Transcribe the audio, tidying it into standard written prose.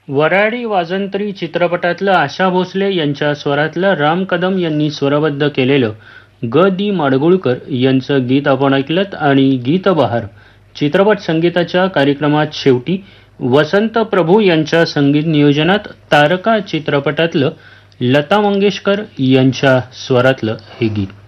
वऱ्हाडी वाजंत्री चित्रपटातलं आशा भोसले यांच्या स्वरातलं राम कदम यांनी स्वरबद्ध केलेलं ग दी माडगुळकर यांचं गीत आपण ऐकलत. आणि गीतबहार चित्रपट संगीताच्या कार्यक्रमात शेवटी वसंत प्रभू यांच्या संगीत नियोजनात तारका चित्रपटातलं लता मंगेशकर यांच्या स्वरातलं हे गीत.